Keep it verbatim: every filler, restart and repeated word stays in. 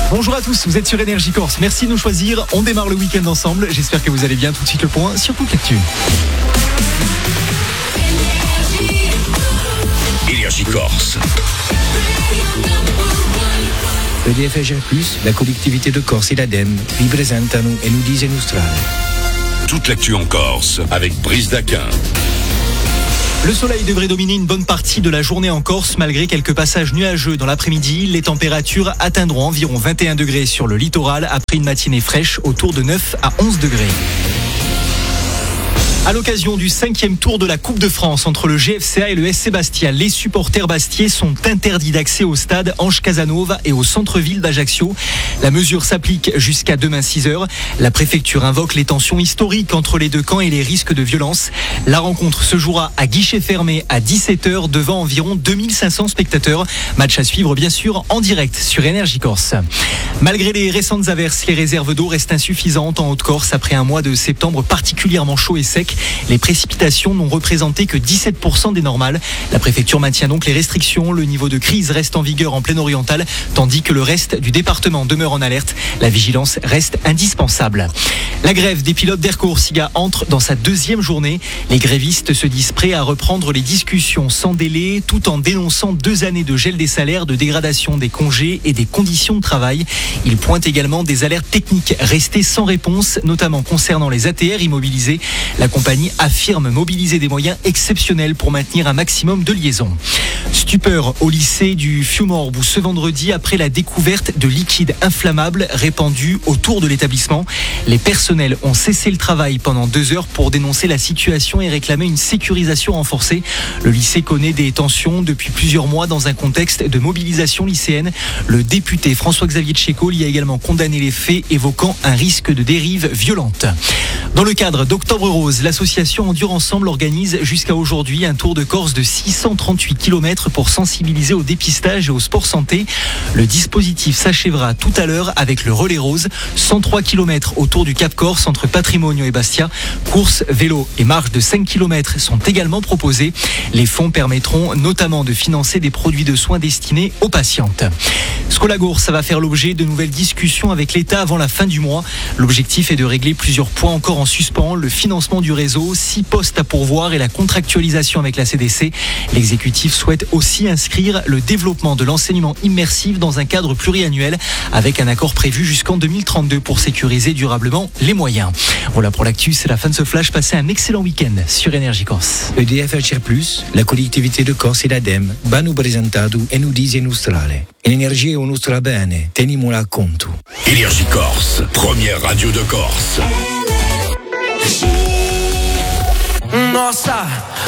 Bonjour à tous, vous êtes sur Énergie Corse. Merci de nous choisir. On démarre le week-end ensemble. J'espère que vous allez bien. Tout de suite le point sur toute l'actu. Énergie Corse. E D F G R plus, la collectivité de Corse et l'ADEME vi presentano Enudise Nostrale. Toute l'actu en Corse avec Brice Daquin. Le soleil devrait dominer une bonne partie de la journée en Corse, malgré quelques passages nuageux dans l'après-midi. Les températures atteindront environ vingt et un degrés sur le littoral, après une matinée fraîche autour de neuf à onze degrés. À l'occasion du cinquième tour de la Coupe de France entre le G F C A et le S C Bastia, les supporters bastiais sont interdits d'accès au stade Ange Casanova et au centre-ville d'Ajaccio. La mesure s'applique jusqu'à demain six heures. La préfecture invoque les tensions historiques entre les deux camps et les risques de violence. La rencontre se jouera à guichet fermé à dix-sept heures devant environ deux mille cinq cents spectateurs. Match à suivre bien sûr en direct sur Énergie Corse. Malgré les récentes averses, les réserves d'eau restent insuffisantes en Haute-Corse après un mois de septembre particulièrement chaud et sec. Les précipitations n'ont représenté que dix-sept pour cent des normales. La préfecture maintient donc les restrictions. Le niveau de crise reste en vigueur en plaine orientale, tandis que le reste du département demeure en alerte. La vigilance reste indispensable. La grève des pilotes d'Air Corsica entre dans sa deuxième journée. Les grévistes se disent prêts à reprendre les discussions sans délai, tout en dénonçant deux années de gel des salaires, de dégradation des congés et des conditions de travail. Ils pointent également des alertes techniques restées sans réponse, notamment concernant les A T R immobilisés. La compagnie affirme mobiliser des moyens exceptionnels pour maintenir un maximum de liaisons. Stupeur au lycée du Fiumorbu ce vendredi après la découverte de liquide inflammable répandu autour de l'établissement. Les personnels ont cessé le travail pendant deux heures pour dénoncer la situation et réclamer une sécurisation renforcée. Le lycée connaît des tensions depuis plusieurs mois dans un contexte de mobilisation lycéenne. Le député François-Xavier Tchéco y a également condamné les faits, évoquant un risque de dérive violente. Dans le cadre d'Octobre Rose, l'association Endure Ensemble organise jusqu'à aujourd'hui un tour de Corse de six cent trente-huit kilomètres pour sensibiliser au dépistage et au sport santé. Le dispositif s'achèvera tout à l'heure avec le relais rose, cent trois kilomètres autour du Cap Corse entre Patrimonio et Bastia. Courses, vélos et marches de cinq kilomètres sont également proposées. Les fonds permettront notamment de financer des produits de soins destinés aux patientes. Scolagour, ça va faire l'objet de nouvelles discussions avec l'État avant la fin du mois. L'objectif est de régler plusieurs points encore en suspens, le financement du réseau, six postes à pourvoir et la contractualisation avec la C D C. L'exécutif souhaite aussi inscrire le développement de l'enseignement immersif dans un cadre pluriannuel avec un accord prévu jusqu'en deux mille trente-deux pour sécuriser durablement les moyens. Voilà pour l'actu, c'est la fin de ce flash. Passez un excellent week-end sur Énergie Corse. E D F G R plus, la collectivité de Corse et l'ADEME vanno presentato Enudise Nostrale. L'energia è un nostro bene, tenimola a conto. Énergie Corse, première radio de Corse. Nossa,